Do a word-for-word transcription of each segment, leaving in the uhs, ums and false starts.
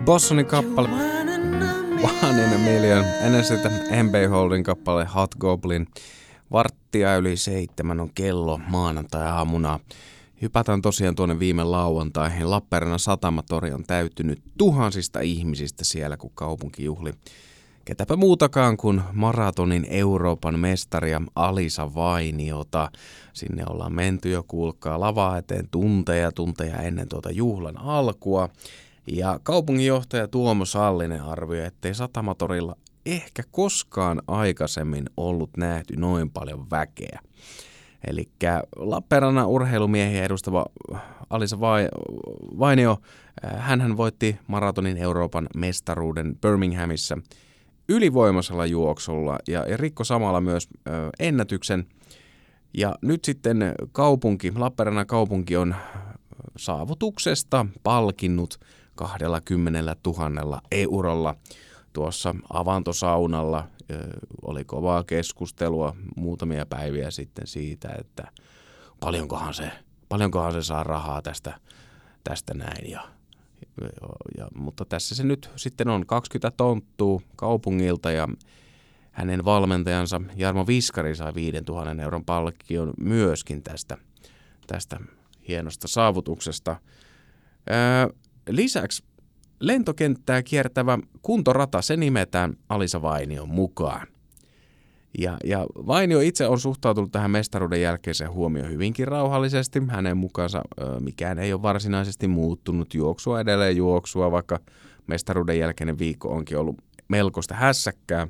Bossonin kappale One in a Million, ennen sitä M B Holdin kappale Hot Goblin. Varttia yli seitsemän on kello maanantai-aamuna. Hypätään tosiaan tuonne viime lauantaihin. Lappeenrannan satamatori on täyttynyt tuhansista ihmisistä siellä, kun kaupunki juhli. Ketäpä muutakaan kuin maratonin Euroopan mestaria Alisa Vainiota. Sinne ollaan menty jo, kuulkaa, lavaa eteen tunteja, tunteja ennen tuota juhlan alkua. Ja kaupunginjohtaja Tuomo Sallinen arvioi, ettei satamatorilla ehkä koskaan aikaisemmin ollut nähty noin paljon väkeä. Eli Lappeenrannan urheilumiehiä edustava Alisa Vainio, hänhän voitti maratonin Euroopan mestaruuden Birminghamissa ylivoimaisella juoksulla ja, ja rikko samalla myös ö, ennätyksen. Ja nyt sitten kaupunki, Lappeenrannan kaupunki on saavutuksesta palkinnut kaksikymmentätuhatta eurolla tuossa avantosaunalla. Ö, oli kovaa keskustelua muutamia päiviä sitten siitä, että paljonkohan se, paljonkohan se saa rahaa tästä, tästä näin. Ja, ja, mutta tässä se nyt sitten on kaksikymmentä tonttua kaupungilta ja hänen valmentajansa Jarmo Viskari sai viisituhatta euron palkkion myöskin tästä, tästä hienosta saavutuksesta. Öö, lisäksi lentokenttää kiertävä kuntorata, se nimetään Alisa Vainion mukaan. Ja, ja Vainio itse on suhtautunut tähän mestaruuden jälkeiseen huomioon hyvinkin rauhallisesti. Hänen mukaansa ö, mikään ei ole varsinaisesti muuttunut, juoksua edelleen juoksua, vaikka mestaruuden jälkeinen viikko onkin ollut melkoista hässäkkää.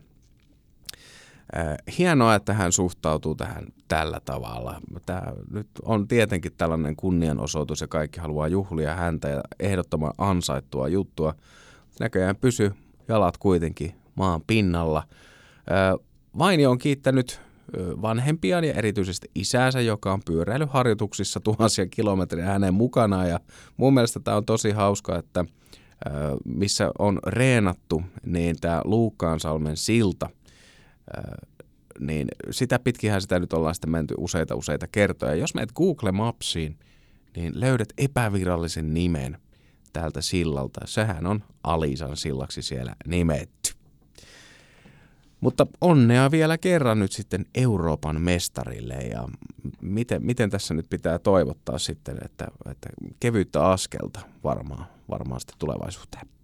Hienoa, että hän suhtautuu tähän tällä tavalla. Tämä nyt on tietenkin tällainen kunnianosoitus ja kaikki haluaa juhlia häntä ja ehdottoman ansaittua juttua. Näköjään pysy jalat kuitenkin maan pinnalla. Vainio on kiittänyt vanhempiaan ja erityisesti isäänsä, joka on pyöräilyharjoituksissa tuhansia kilometriä hänen mukanaan. Ja mun mielestä tämä on tosi hauska, että missä on reenattu, niin tämä Luukkaansalmen silta, niin sitä pitkinhän sitä nyt ollaan sitten menty useita useita kertoja. Jos menet Google Mapsiin, niin löydät epävirallisen nimen tältä sillalta. Sehän on Alisan sillaksi siellä nimetty. Mutta onnea vielä kerran nyt sitten Euroopan mestarille ja miten, miten tässä nyt pitää toivottaa sitten, että, että kevyttä askelta varmaan, varmaan sitten tulevaisuuteen.